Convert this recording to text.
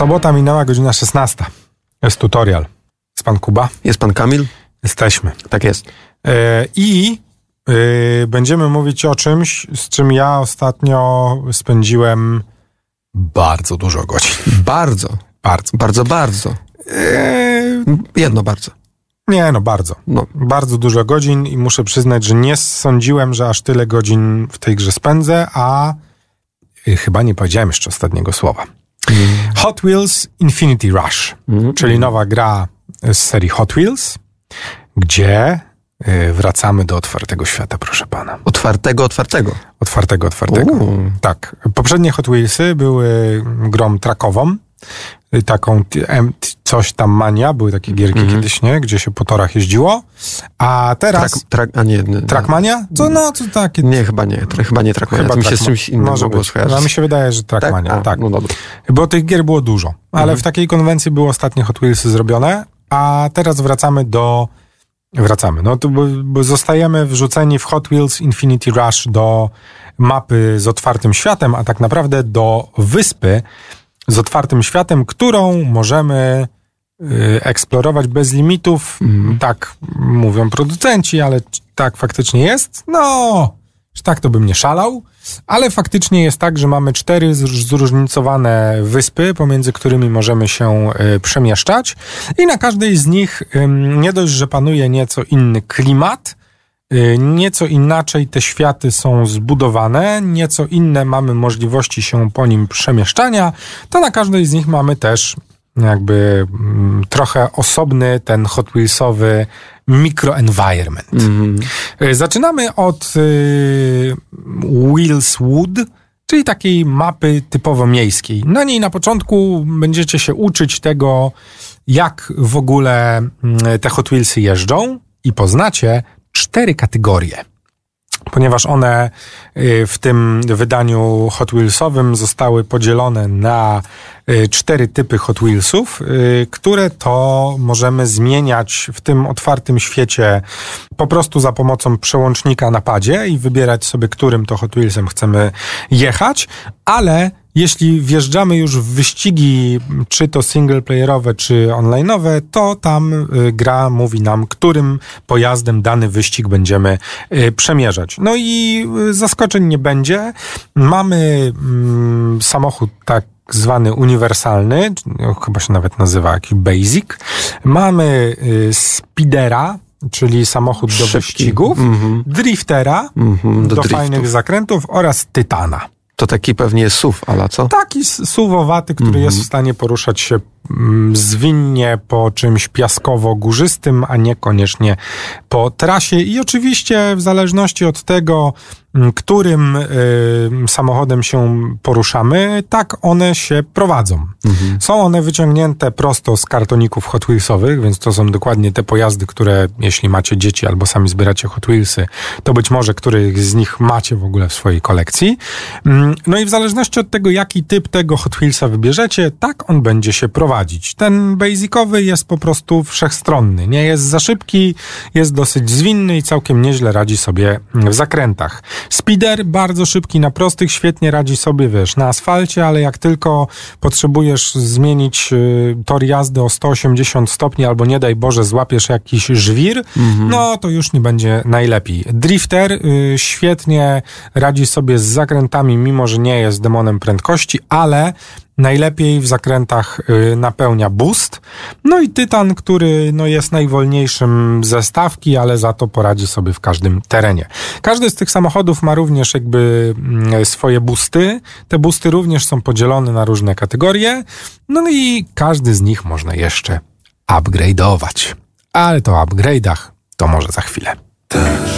Sobota minęła, godzina 16. Jest tutorial. Jest pan Kuba? Jest pan Kamil? Jesteśmy. Tak jest. Będziemy mówić o czymś, z czym ja ostatnio spędziłem bardzo dużo godzin. Bardzo. Jedno bardzo. Nie, bardzo. Bardzo dużo godzin i muszę przyznać, że nie sądziłem, że aż tyle godzin w tej grze spędzę, a chyba nie powiedziałem jeszcze ostatniego słowa. Hot Wheels Infinity Rush, czyli nowa gra z serii Hot Wheels, gdzie wracamy do otwartego świata, proszę pana. Otwartego? Otwartego. Tak. Poprzednie Hot Wheelsy były grą trackową, taką coś tam Mania, były takie gierki kiedyś, nie? Gdzie się po torach jeździło, a teraz... Trackmania? Co takie? Nie, chyba nie. Chyba nie Trackmania. To mi się z czymś innym mogło skojarzyć. No, mi się wydaje, że Trackmania. Tak? No dobra. Bo tych gier było dużo, ale w takiej konwencji były ostatnie Hot Wheelsy zrobione, a teraz wracamy, bo zostajemy wrzuceni w Hot Wheels Infinity Rush do mapy z otwartym światem, a tak naprawdę do wyspy z otwartym światem, którą możemy eksplorować bez limitów. Tak mówią producenci, ale tak faktycznie jest. Tak to bym nie szalał, ale faktycznie jest tak, że mamy 4 zróżnicowane wyspy, pomiędzy którymi możemy się przemieszczać i na każdej z nich nie dość, że panuje nieco inny klimat, nieco inaczej te światy są zbudowane, nieco inne mamy możliwości się po nim przemieszczania, to na każdej z nich mamy też jakby trochę osobny ten Hot Wheelsowy microenvironment. Zaczynamy od Wheelswood, czyli takiej mapy typowo miejskiej. Na niej na początku będziecie się uczyć tego, jak w ogóle te Hot Wheelsy jeżdżą i poznacie 4 kategorie. Ponieważ one w tym wydaniu Hot Wheelsowym zostały podzielone na 4 typy Hot Wheelsów, które to możemy zmieniać w tym otwartym świecie po prostu za pomocą przełącznika na padzie i wybierać sobie, którym to Hot Wheelsem chcemy jechać, ale jeśli wjeżdżamy już w wyścigi, czy to singleplayerowe, czy online'owe, to tam gra mówi nam, którym pojazdem dany wyścig będziemy przemierzać. No i zaskoczeń nie będzie. Mamy samochód tak zwany uniwersalny, chyba się nawet nazywa jakiś basic. Mamy speedera, czyli samochód do wyścigów, driftera do fajnych zakrętów oraz tytana. To taki pewnie SUV, ale co? Taki SUV-owaty, który jest w stanie poruszać się zwinnie po czymś piaskowo-górzystym, a niekoniecznie po trasie. I oczywiście w zależności od tego, którym samochodem się poruszamy, tak one się prowadzą. Są one wyciągnięte prosto z kartoników Hot Wheelsowych, więc to są dokładnie te pojazdy, które jeśli macie dzieci albo sami zbieracie Hot Wheelsy, to być może których z nich macie w ogóle w swojej kolekcji. No i w zależności od tego, jaki typ tego Hot Wheelsa wybierzecie, tak on będzie się prowadzić. Ten basicowy jest po prostu wszechstronny. Nie jest za szybki, jest dosyć zwinny i całkiem nieźle radzi sobie w zakrętach. Speeder bardzo szybki na prostych, świetnie radzi sobie, na asfalcie, ale jak tylko potrzebujesz zmienić tor jazdy o 180 stopni albo nie daj Boże złapiesz jakiś żwir, no to już nie będzie najlepiej. Drifter świetnie radzi sobie z zakrętami, mimo że nie jest demonem prędkości, ale najlepiej w zakrętach napełnia boost. No i Tytan, który jest najwolniejszym ze stawki, ale za to poradzi sobie w każdym terenie. Każdy z tych samochodów ma również jakby swoje boosty. Te boosty również są podzielone na różne kategorie. No i każdy z nich można jeszcze upgrade'ować. Ale to o upgrade'ach to może za chwilę.